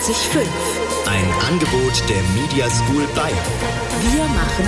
94.5. Ein Angebot der Media School Bayern. Wir machen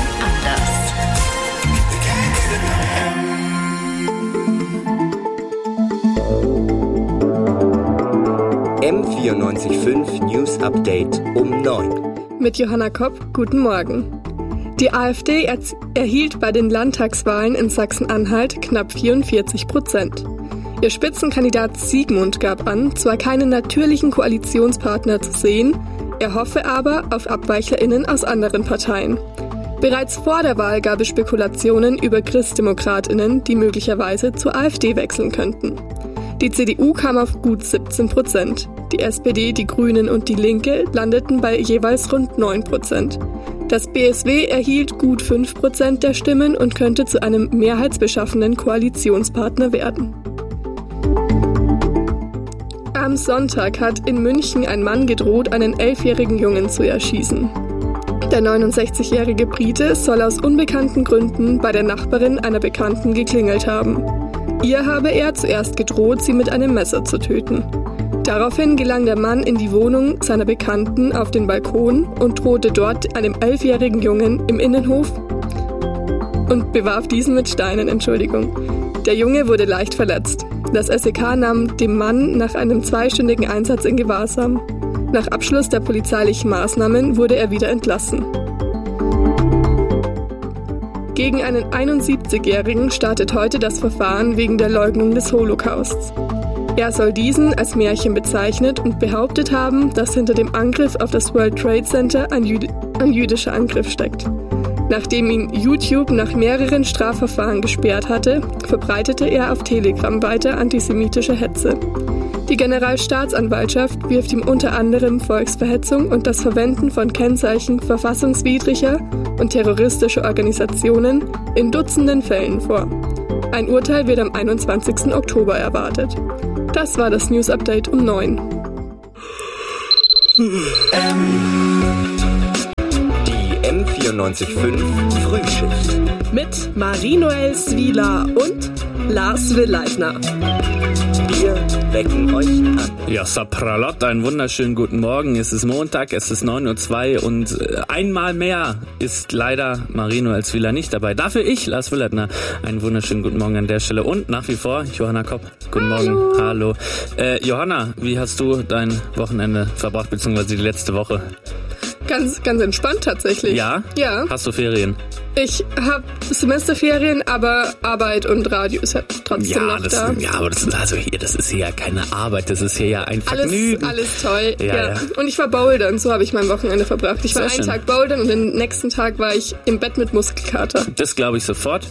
anders. M94.5 News Update um 9. Mit Johanna Kopp, guten Morgen. Die AfD erhielt bei den Landtagswahlen in Sachsen-Anhalt knapp 44%. Ihr Spitzenkandidat Sigmund gab an, zwar keinen natürlichen Koalitionspartner zu sehen, er hoffe aber auf AbweichlerInnen aus anderen Parteien. Bereits vor der Wahl gab es Spekulationen über ChristdemokratInnen, die möglicherweise zur AfD wechseln könnten. Die CDU kam auf gut 17%. Die SPD, die Grünen und die Linke landeten bei jeweils rund 9%. Das BSW erhielt gut 5% der Stimmen und könnte zu einem mehrheitsbeschaffenden Koalitionspartner werden. Am Sonntag hat in München ein Mann gedroht, einen 11-jährigen Jungen zu erschießen. Der 69-jährige Brite soll aus unbekannten Gründen bei der Nachbarin einer Bekannten geklingelt haben. Ihr habe er zuerst gedroht, sie mit einem Messer zu töten. Daraufhin gelang der Mann in die Wohnung seiner Bekannten auf den Balkon und drohte dort einem 11-jährigen Jungen im Innenhof und bewarf diesen mit Steinen, Der Junge wurde leicht verletzt. Das SEK nahm den Mann nach einem 2-stündigen Einsatz in Gewahrsam. Nach Abschluss der polizeilichen Maßnahmen wurde er wieder entlassen. Gegen einen 71-Jährigen startet heute das Verfahren wegen der Leugnung des Holocausts. Er soll diesen als Märchen bezeichnet und behauptet haben, dass hinter dem Angriff auf das World Trade Center ein jüdischer Angriff steckt. Nachdem ihn YouTube nach mehreren Strafverfahren gesperrt hatte, verbreitete er auf Telegram weiter antisemitische Hetze. Die Generalstaatsanwaltschaft wirft ihm unter anderem Volksverhetzung und das Verwenden von Kennzeichen verfassungswidriger und terroristischer Organisationen in Dutzenden Fällen vor. Ein Urteil wird am 21. Oktober erwartet. Das war das News Update um 9. Die M94.5 Frühschicht. Mit Marie-Noël Swieler und Lars Willeitner. Wir wecken euch an. Ja, Sapralot, einen wunderschönen guten Morgen. Es ist Montag, es ist 9.02 Uhr und einmal mehr ist leider Marie-Noël Swieler nicht dabei. Dafür ich, Lars Willeitner. Einen wunderschönen guten Morgen an der Stelle und nach wie vor Johanna Kopp. Guten Morgen. Hallo. Johanna, wie hast du dein Wochenende verbracht, beziehungsweise die letzte Woche? Ganz entspannt tatsächlich. Ja? Ja. Hast du Ferien? Ich habe Semesterferien, aber Arbeit und Radio ist ja trotzdem noch da. Ja, aber das ist hier ja keine Arbeit, das ist hier ja ein Vergnügen. Alles toll. Ja. Und ich war bouldern, so habe ich mein Wochenende verbracht. Ich war einen Tag bouldern und den nächsten Tag war ich im Bett mit Muskelkater. Das glaube ich sofort.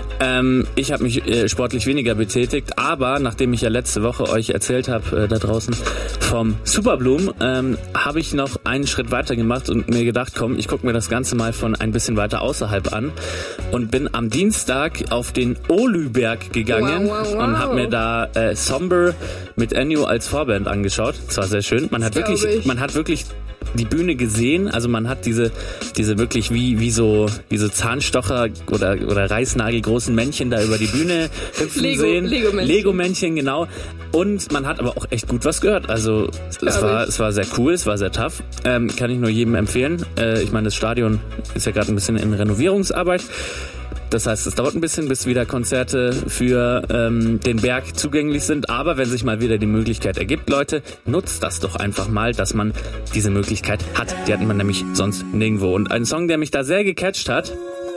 Ich habe mich sportlich weniger betätigt, aber nachdem ich ja letzte Woche euch erzählt habe, da draußen vom Superbloom, habe ich noch einen Schritt weiter gemacht und mir gedacht, komm, ich gucke mir das Ganze mal von ein bisschen weiter außerhalb an und bin am Dienstag auf den Olüberg gegangen und habe mir da Somber mit Ennio als Vorband angeschaut. Das war sehr schön. Man hat wirklich die Bühne gesehen, also man hat diese wirklich wie so Zahnstocher oder Reißnagelgroßen Männchen da über die Bühne hüpfen sehen. Lego-Männchen, genau. Und man hat aber auch echt gut was gehört. Also es war sehr cool, es war sehr tough. Kann ich nur jedem empfehlen. Ich meine, das Stadion ist ja gerade ein bisschen in Renovierungsarbeit. Das heißt, es dauert ein bisschen, bis wieder Konzerte für den Berg zugänglich sind. Aber wenn sich mal wieder die Möglichkeit ergibt, Leute, nutzt das doch einfach mal, dass man diese Möglichkeit hat. Die hat man nämlich sonst nirgendwo. Und ein Song, der mich da sehr gecatcht hat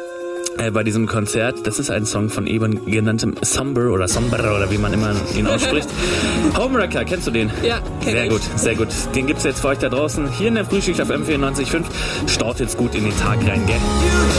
bei diesem Konzert, das ist ein Song von eben genanntem Somber oder wie man immer ihn ausspricht. Homewrecker, kennst du den? Ja, kenn ich. Sehr gut. Den gibt's jetzt für euch da draußen. Hier in der Frühschicht auf M94.5. Startet's gut in den Tag rein, gell?